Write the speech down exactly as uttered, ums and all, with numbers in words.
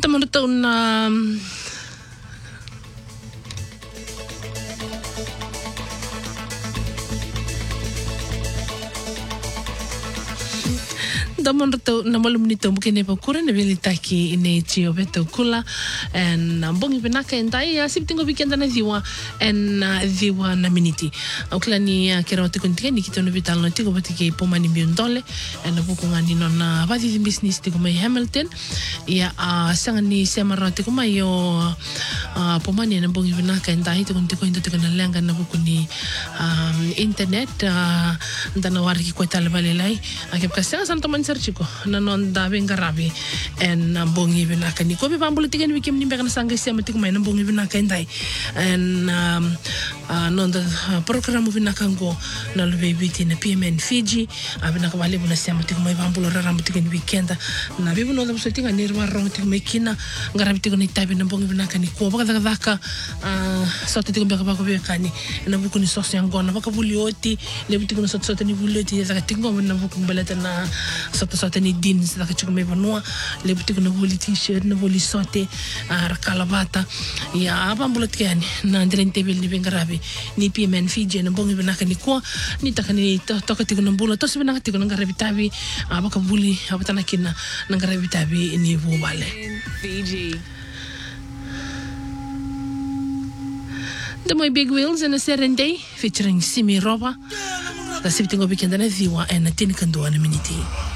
Teman tahun um, Daman rato na malum nito mukine pa kura na veli taki ine chio beto kula en bongi penaka entai ya siptingo weekend na diwa en diwa na miniti okla ni kera te kuntika ni kito no vital no tiko batike pomani biondole en buku ngani no na vadi business tiko mai Hamilton ya sanga ni semara tiko mai yo pomani na bongi penaka entai tiko tiko into tiko na lenga na buku ni internet ndana wari ki kweta lebalelai akep kasanga santo Chiko na non da venga rabi en bongi vina kani ko be pambul tigen wikim ni bekana sanga sema tik mai na bongi vina kendai en non da program vina kango na le baby na P M N Fiji abina ka wale buna sema tik mai pambul raram tigen weekenda na bibu no da so tinga ni rwa ro tik mai kina ngarabi tik ni tabi na bongi vina kani ko baka daga daka so tik beka baka be kani na buku ni so yang gona baka bulioti le tik no so so ni bulioti daga tik ngo na buku beleta na soto sote ni din sa ka chuko me vanua le buti ko na voli t-shirt na voli sote ara kalabata ya abambulo tiani na ndrente bil ni bengarabi ni P M N Fiji na bongi benaka ni kwa ni takani to to ka tiko na bulo to se benaka tiko na ngarabi tabi abaka buli abatana kina na ngarabi tabi ni vubale Fiji The My Big Wheels in a Serenday featuring Simi Roba. La siptingo weekend na viwa en na tinikandua na miniti.